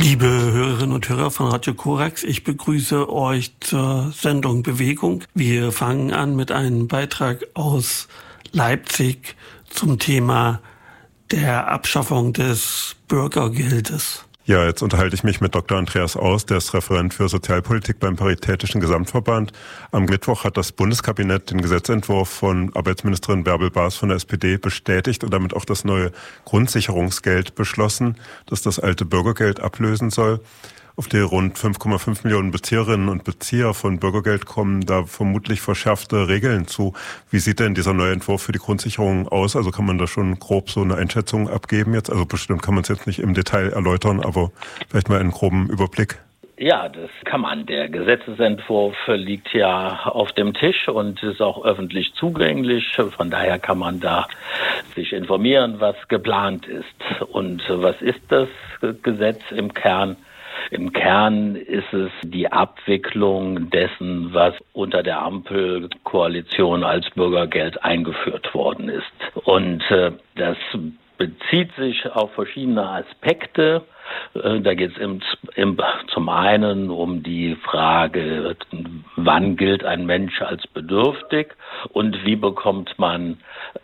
Liebe Hörerinnen und Hörer von Radio Korax, ich begrüße euch zur Sendung Bewegung. Wir fangen an mit einem Beitrag aus Leipzig zum Thema der Abschaffung des Bürgergeldes. Ja, jetzt unterhalte ich mich mit Dr. Andreas Aus, der ist Referent für Sozialpolitik beim Paritätischen Gesamtverband. Am Mittwoch hat das Bundeskabinett den Gesetzentwurf von Arbeitsministerin Bärbel Baas von der SPD bestätigt und damit auch das neue Grundsicherungsgeld beschlossen, das das alte Bürgergeld ablösen soll. Auf die rund 5,5 Millionen Bezieherinnen und Bezieher von Bürgergeld kommen da vermutlich verschärfte Regeln zu. Wie sieht denn dieser neue Entwurf für die Grundsicherung aus? Also kann man da schon grob so eine Einschätzung abgeben jetzt? Also bestimmt kann man es jetzt nicht im Detail erläutern, aber vielleicht mal einen groben Überblick. Ja, das kann man. Der Gesetzesentwurf liegt ja auf dem Tisch und ist auch öffentlich zugänglich. Von daher kann man da sich informieren, was geplant ist. Und was ist das Gesetz im Kern? Im Kern ist es die Abwicklung dessen, was unter der Ampelkoalition als Bürgergeld eingeführt worden ist. Und das bezieht sich auf verschiedene Aspekte. Da geht es zum einen um die Frage, wann gilt ein Mensch als bedürftig und wie bekommt man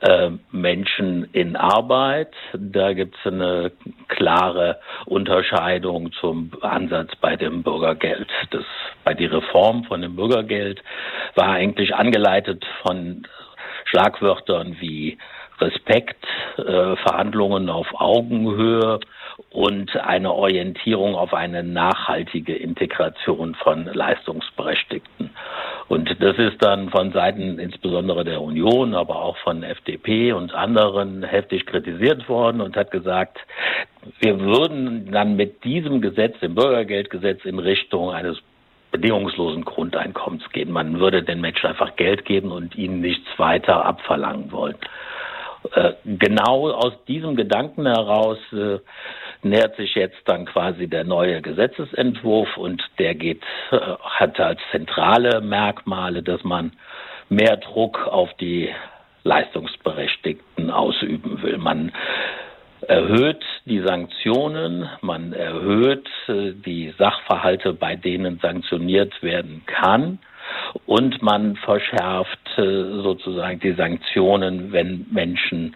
Menschen in Arbeit. Da gibt es eine klare Unterscheidung zum Ansatz bei dem Bürgergeld. Bei der Reform von dem Bürgergeld war eigentlich angeleitet von Schlagwörtern wie Respekt, Verhandlungen auf Augenhöhe und eine Orientierung auf eine nachhaltige Integration von Leistungsberechtigten. Und das ist dann von Seiten insbesondere der Union, aber auch von FDP und anderen heftig kritisiert worden und hat gesagt, wir würden dann mit diesem Gesetz, dem Bürgergeldgesetz, in Richtung eines bedingungslosen Grundeinkommens gehen. Man würde den Menschen einfach Geld geben und ihnen nichts weiter abverlangen wollen. Genau aus diesem Gedanken heraus nähert sich jetzt dann quasi der neue Gesetzesentwurf und der hat als zentrale Merkmale, dass man mehr Druck auf die Leistungsberechtigten ausüben will. Man erhöht die Sanktionen, man erhöht die Sachverhalte, bei denen sanktioniert werden kann. Und man verschärft sozusagen die Sanktionen, wenn Menschen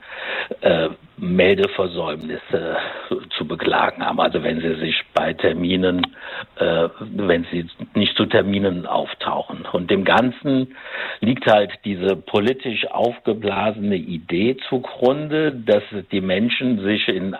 Meldeversäumnisse zu beklagen haben. Also wenn sie sich bei Terminen, wenn sie nicht zu Terminen auftauchen. Und dem Ganzen liegt halt diese politisch aufgeblasene Idee zugrunde, dass die Menschen sich in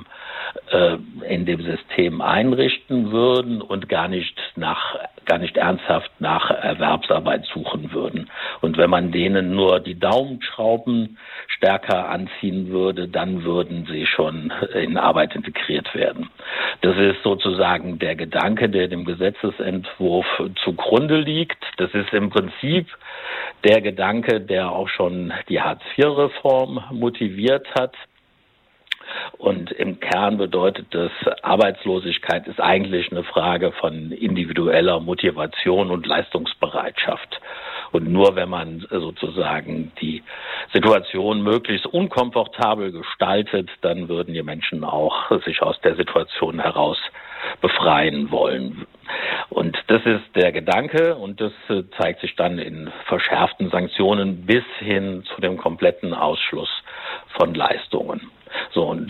dem System einrichten würden und gar nicht ernsthaft nach Erwerbsarbeit suchen würden. Und wenn man denen nur die Daumenschrauben stärker anziehen würde, dann würden sie schon in Arbeit integriert werden. Das ist sozusagen der Gedanke, der dem Gesetzesentwurf zugrunde liegt. Das ist im Prinzip der Gedanke, der auch schon die Hartz-IV-Reform motiviert hat. Und im Kern bedeutet das, Arbeitslosigkeit ist eigentlich eine Frage von individueller Motivation und Leistungsbereitschaft. Und nur wenn man sozusagen die Situation möglichst unkomfortabel gestaltet, dann würden die Menschen auch sich aus der Situation heraus befreien wollen. Und das ist der Gedanke und das zeigt sich dann in verschärften Sanktionen bis hin zu dem kompletten Ausschluss von Leistungen. So, und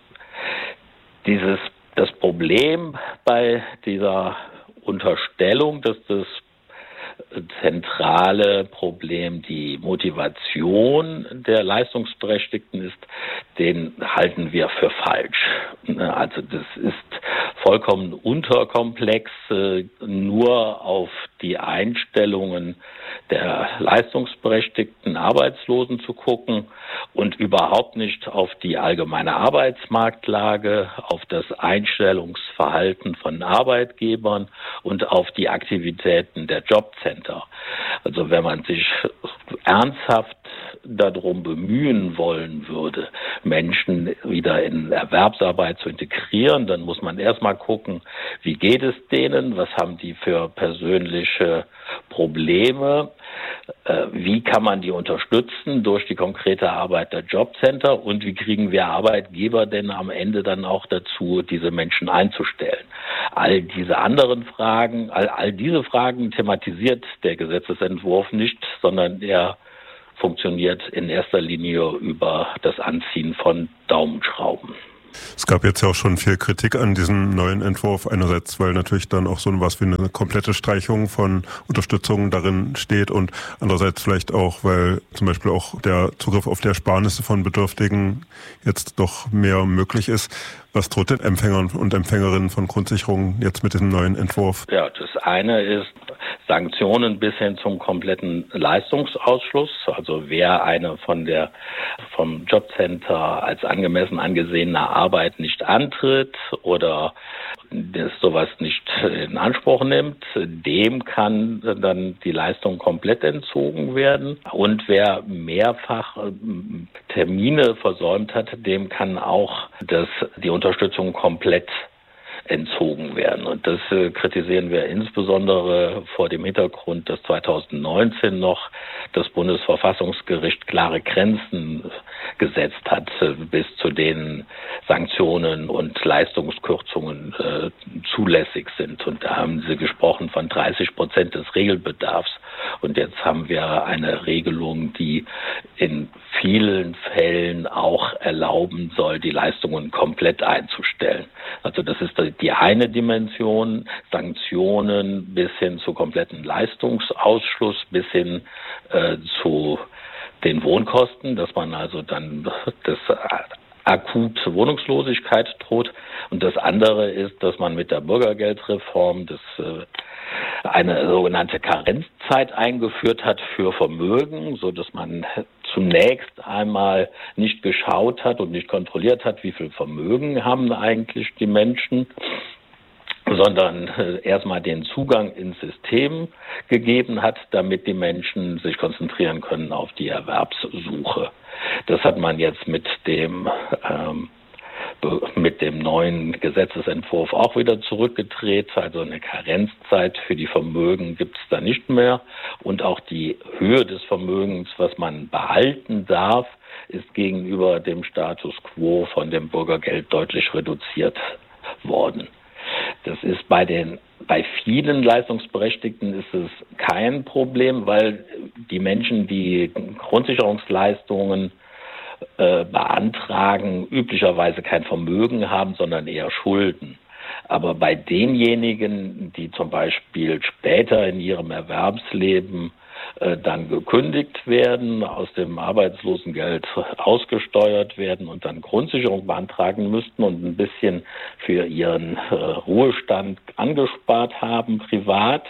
das Problem bei dieser Unterstellung, dass das zentrale Problem die Motivation der Leistungsberechtigten ist, den halten wir für falsch. Also das ist vollkommen unterkomplex, nur auf die Einstellungen der leistungsberechtigten Arbeitslosen zu gucken und überhaupt nicht auf die allgemeine Arbeitsmarktlage, auf das Einstellungsverhalten von Arbeitgebern und auf die Aktivitäten der Jobcenter. Also wenn man sich ernsthaft darum bemühen wollen würde, Menschen wieder in Erwerbsarbeit zu integrieren, dann muss man erstmal gucken, wie geht es denen, was haben die für persönliche Probleme, wie kann man die unterstützen durch die konkrete Arbeit der Jobcenter und wie kriegen wir Arbeitgeber denn am Ende dann auch dazu, diese Menschen einzustellen. all diese anderen Fragen, all diese Fragen thematisiert der Gesetzesentwurf nicht, sondern er funktioniert in erster Linie über das Anziehen von Daumenschrauben. Es gab jetzt ja auch schon viel Kritik an diesem neuen Entwurf. Einerseits, weil natürlich dann auch so was wie eine komplette Streichung von Unterstützung darin steht und andererseits vielleicht auch, weil zum Beispiel auch der Zugriff auf die Ersparnisse von Bedürftigen jetzt doch mehr möglich ist. Was droht den Empfängern und Empfängerinnen von Grundsicherung jetzt mit diesem neuen Entwurf? Ja, das eine ist Sanktionen bis hin zum kompletten Leistungsausschluss. Also wer eine vom Jobcenter als angemessen angesehene Arbeit nicht antritt oder sowas nicht in Anspruch nimmt, dem kann dann die Leistung komplett entzogen werden. Und wer mehrfach Termine versäumt hat, dem kann auch die Unterstützung komplett entzogen werden. Und das kritisieren wir insbesondere vor dem Hintergrund, dass 2019 noch das Bundesverfassungsgericht klare Grenzen gesetzt hat, bis zu denen Sanktionen und Leistungskürzungen zulässig sind. Und da haben sie gesprochen von 30% des Regelbedarfs. Und jetzt haben wir eine Regelung, die in vielen Fällen auch erlauben soll, die Leistungen komplett einzustellen. Also das ist die eine Dimension, Sanktionen bis hin zu kompletten Leistungsausschluss, bis hin zu den Wohnkosten, dass man also dann das akut Wohnungslosigkeit droht. Und das andere ist, dass man mit der Bürgergeldreform eine sogenannte Karenzzeit eingeführt hat für Vermögen, so dass man zunächst einmal nicht geschaut hat und nicht kontrolliert hat, wie viel Vermögen haben eigentlich die Menschen, sondern erstmal den Zugang ins System gegeben hat, damit die Menschen sich konzentrieren können auf die Erwerbssuche. Das hat man jetzt mit dem neuen Gesetzesentwurf auch wieder zurückgedreht. Also eine Karenzzeit für die Vermögen gibt es da nicht mehr. Und auch die Höhe des Vermögens, was man behalten darf, ist gegenüber dem Status quo von dem Bürgergeld deutlich reduziert worden. Das ist bei vielen Leistungsberechtigten ist es kein Problem, weil die Menschen, die Grundsicherungsleistungen beantragen, üblicherweise kein Vermögen haben, sondern eher Schulden. Aber bei denjenigen, die zum Beispiel später in ihrem Erwerbsleben dann gekündigt werden, aus dem Arbeitslosengeld ausgesteuert werden und dann Grundsicherung beantragen müssten und ein bisschen für ihren Ruhestand angespart haben, privat,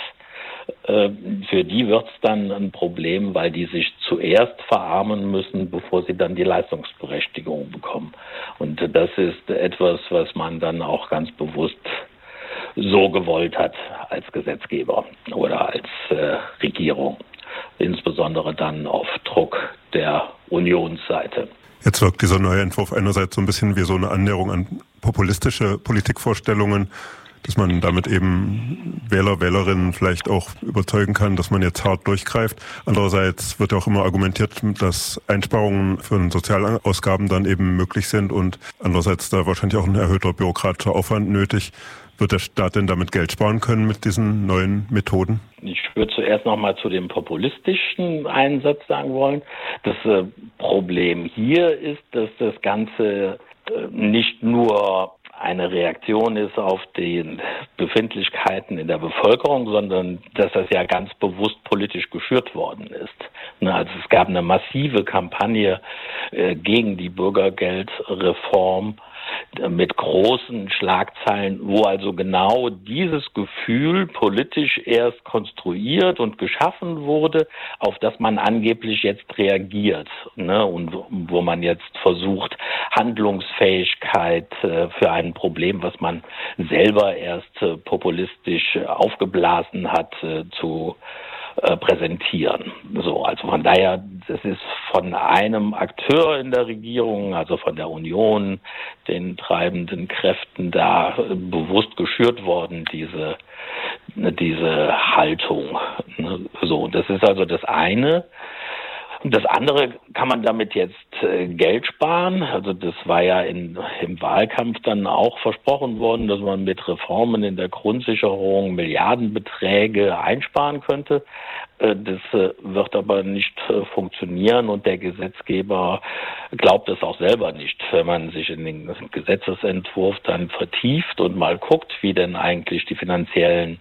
für die wird es dann ein Problem, weil die sich zuerst verarmen müssen, bevor sie dann die Leistungsberechtigung bekommen. Und das ist etwas, was man dann auch ganz bewusst so gewollt hat als Gesetzgeber oder als Regierung. Insbesondere dann auf Druck der Unionsseite. Jetzt wirkt dieser neue Entwurf einerseits so ein bisschen wie so eine Annäherung an populistische Politikvorstellungen, dass man damit eben Wähler, Wählerinnen vielleicht auch überzeugen kann, dass man jetzt hart durchgreift. Andererseits wird ja auch immer argumentiert, dass Einsparungen für Sozialausgaben dann eben möglich sind und andererseits da wahrscheinlich auch ein erhöhter bürokratischer Aufwand nötig. Wird der Staat denn damit Geld sparen können mit diesen neuen Methoden? Ich würde zuerst noch mal zu dem populistischen Einsatz sagen wollen. Das Problem hier ist, dass das Ganze nicht nur eine Reaktion ist auf die Befindlichkeiten in der Bevölkerung, sondern dass das ja ganz bewusst politisch geschürt worden ist. Also es gab eine massive Kampagne gegen die Bürgergeldreform mit großen Schlagzeilen, wo also genau dieses Gefühl politisch erst konstruiert und geschaffen wurde, auf das man angeblich jetzt reagiert, und wo man jetzt versucht, Handlungsfähigkeit für ein Problem, was man selber erst populistisch aufgeblasen hat, zu präsentieren. So, also von daher, das ist von einem Akteur in der Regierung, also von der Union, den treibenden Kräften da bewusst geschürt worden, diese Haltung. So, das ist also das eine. Und das andere, kann man damit jetzt Geld sparen? Also das war ja im Wahlkampf dann auch versprochen worden, dass man mit Reformen in der Grundsicherung Milliardenbeträge einsparen könnte. Das wird aber nicht funktionieren und der Gesetzgeber glaubt es auch selber nicht. Wenn man sich in den Gesetzesentwurf dann vertieft und mal guckt, wie denn eigentlich die finanziellen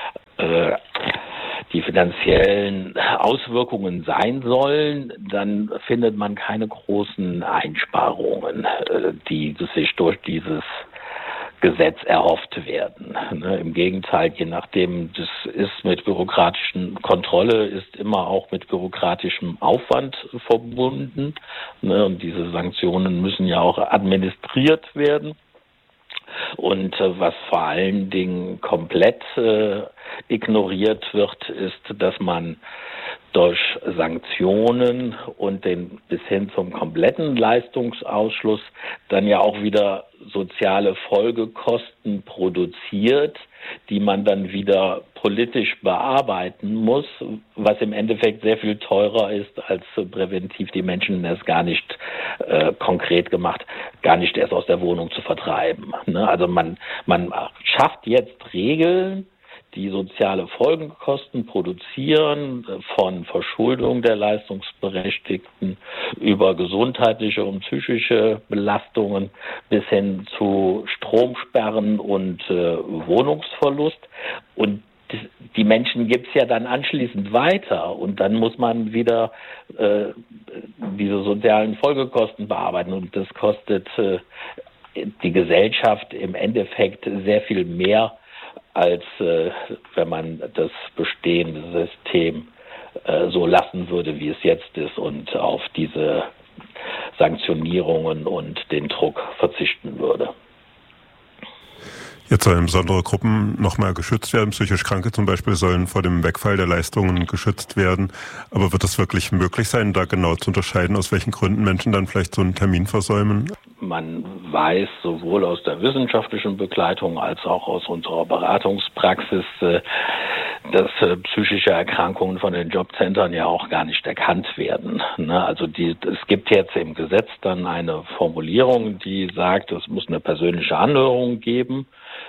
Auswirkungen sein sollen, dann findet man keine großen Einsparungen, die sich durch dieses Gesetz erhofft werden. Im Gegenteil, je nachdem, das ist mit bürokratischen Kontrolle, ist immer auch mit bürokratischem Aufwand verbunden. Und diese Sanktionen müssen ja auch administriert werden. Und was vor allen Dingen komplett ignoriert wird, ist, dass man durch Sanktionen und bis hin zum kompletten Leistungsausschluss dann ja auch wieder soziale Folgekosten produziert, die man dann wieder politisch bearbeiten muss, was im Endeffekt sehr viel teurer ist, als präventiv die Menschen es gar nicht konkret gemacht, gar nicht erst aus der Wohnung zu vertreiben. Also man schafft jetzt Regeln, die soziale Folgekosten produzieren, von Verschuldung der Leistungsberechtigten über gesundheitliche und psychische Belastungen bis hin zu Stromsperren und Wohnungsverlust. Und die Menschen gibt's ja dann anschließend weiter und dann muss man wieder diese sozialen Folgekosten bearbeiten und das kostet die Gesellschaft im Endeffekt sehr viel mehr, als wenn man das bestehende System so lassen würde, wie es jetzt ist und auf diese Sanktionierungen und den Druck verzichten würde. Jetzt sollen besondere Gruppen nochmal geschützt werden. Psychisch Kranke zum Beispiel sollen vor dem Wegfall der Leistungen geschützt werden. Aber wird es wirklich möglich sein, da genau zu unterscheiden, aus welchen Gründen Menschen dann vielleicht so einen Termin versäumen? Man weiß sowohl aus der wissenschaftlichen Begleitung als auch aus unserer Beratungspraxis, dass psychische Erkrankungen von den Jobcentern ja auch gar nicht erkannt werden. Also es gibt jetzt im Gesetz dann eine Formulierung, die sagt, es muss eine persönliche Anhörung geben,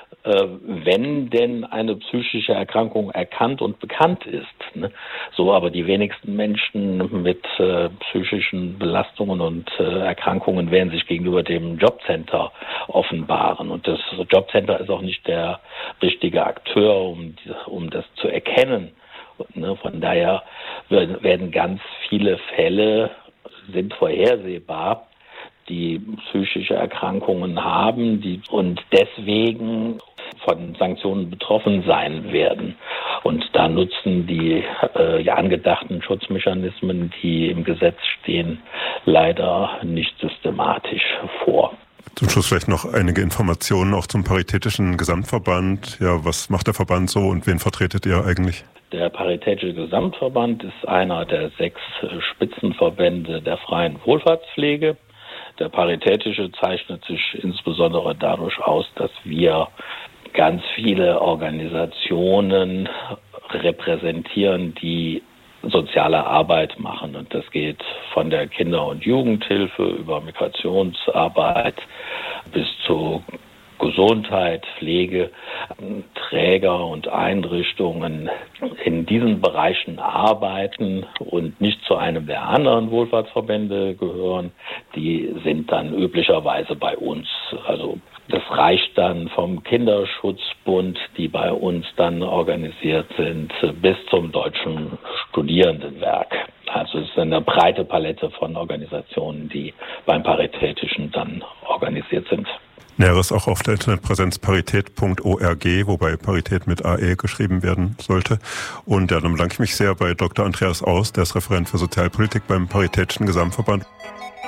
wenn denn eine psychische Erkrankung erkannt und bekannt ist. So, aber die wenigsten Menschen mit psychischen Belastungen und Erkrankungen werden sich gegenüber dem Jobcenter offenbaren. Und das Jobcenter ist auch nicht der richtige Akteur, um das zu erkennen. Von daher werden ganz viele Fälle, sind vorhersehbar, die psychische Erkrankungen haben, und deswegen von Sanktionen betroffen sein werden. Und da nutzen die angedachten Schutzmechanismen, die im Gesetz stehen, leider nicht systematisch vor. Zum Schluss vielleicht noch einige Informationen auch zum Paritätischen Gesamtverband. Ja, was macht der Verband so und wen vertretet ihr eigentlich? Der Paritätische Gesamtverband ist einer der 6 Spitzenverbände der freien Wohlfahrtspflege. Der Paritätische zeichnet sich insbesondere dadurch aus, dass wir ganz viele Organisationen repräsentieren, die soziale Arbeit machen. Und das geht von der Kinder- und Jugendhilfe über Migrationsarbeit bis zu Gesundheit, Pflege, Träger und Einrichtungen in diesen Bereichen arbeiten und nicht zu einem der anderen Wohlfahrtsverbände gehören, die sind dann üblicherweise bei uns. Also das reicht dann vom Kinderschutzbund, die bei uns dann organisiert sind, bis zum Deutschen Studierendenwerk. Also es ist eine breite Palette von Organisationen, die beim Paritätischen dann organisiert sind. Näheres auch auf der Internetpräsenz parität.org, wobei Parität mit AE geschrieben werden sollte. Und ja, dann bedanke ich mich sehr bei Dr. Andreas Aus, der ist Referent für Sozialpolitik beim Paritätischen Gesamtverband.